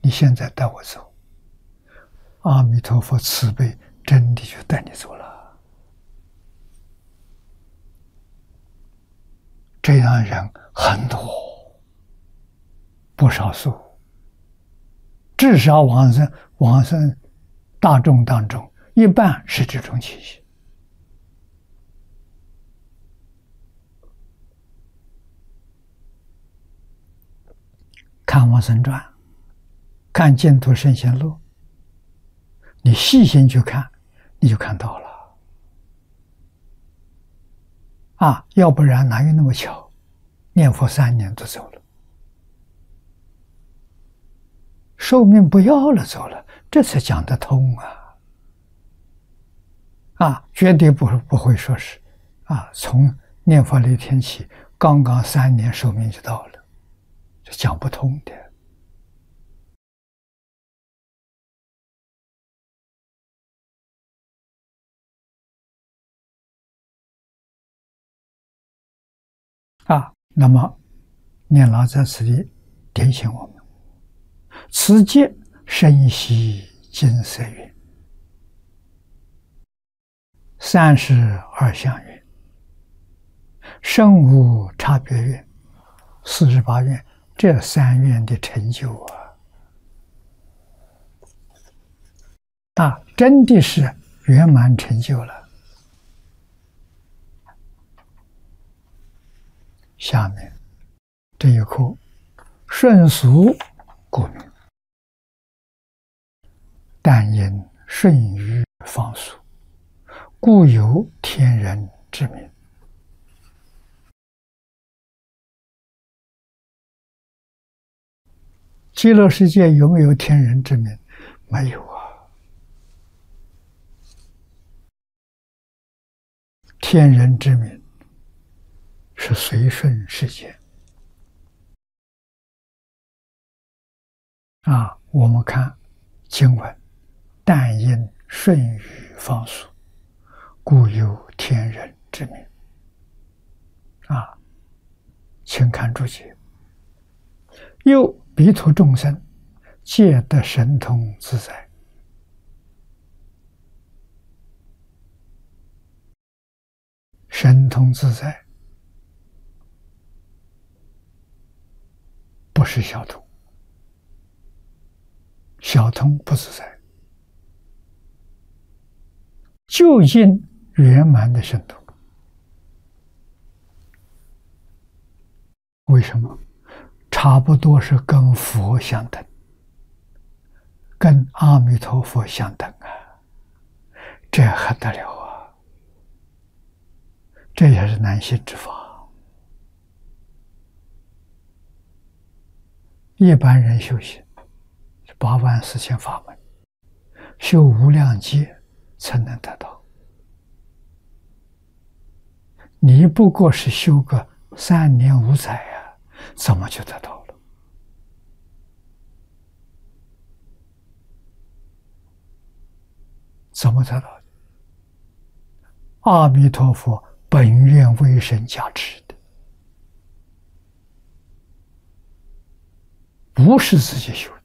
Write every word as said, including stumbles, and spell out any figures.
你现在带我走，阿弥陀佛慈悲，真的就带你走了。这样人很多，不少数，至少往生往生大众当中，一半是这种情形。看《往生传》，看《净土圣贤录》，你细心去看，你就看到了。啊，要不然哪有那么巧，念佛三年都走了，寿命不要了走了，这才讲得通啊！啊，绝对不不会说是啊，从念佛那天起，刚刚三年寿命就到了，这讲不通的。啊，那么念老在此地提醒我们：此界深悉金色云，三十二相云，圣无差别云，四十八愿，这三愿的成就啊，啊，真的是圆满成就了。下面这一课顺俗故名，但因顺于方俗，故有天人之名。极乐世界有没有天人之名？没有啊。天人之名是随顺世界啊。我们看经文，但因顺于方俗，故有天人之名。啊，请看注解。又彼土众生，皆得神通自在。神通自在不是小通，小通不自在，究竟圆满的神通。为什么？差不多是跟佛相等，跟阿弥陀佛相等啊，这还得了啊！这也是难信之法。一般人修行八万四千法门，修无量劫才能得到。你不过是修个三年五载啊，怎么就得到了？怎么得到的？阿弥陀佛本愿威神加持的，不是自己修的。